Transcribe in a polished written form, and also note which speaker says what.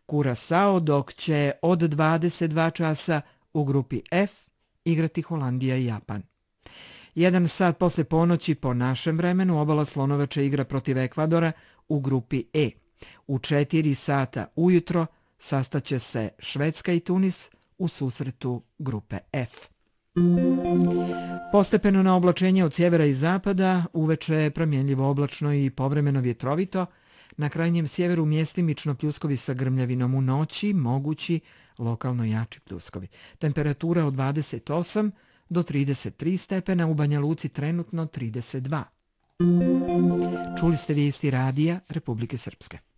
Speaker 1: Curaçao, dok će od 22 časa u grupi F igrati Holandija i Japan. 1 sat posle ponoći po našem vremenu Obala Slonovača igra protiv Ekvadora u grupi E. U 4 sata ujutro sastaće se Švedska i Tunis u susretu grupe F. Postepeno na oblačenje od sjevera i zapada, uveče je promjenljivo oblačno i povremeno vjetrovito. Na krajnjem sjeveru mjestimično pljuskovi sa grmljavinom, u noći mogući lokalno jači pljuskovi. Temperatura od 28 do 33 stepena, u Banja Luci trenutno 32. Čuli ste vijesti radija Republike Srpske.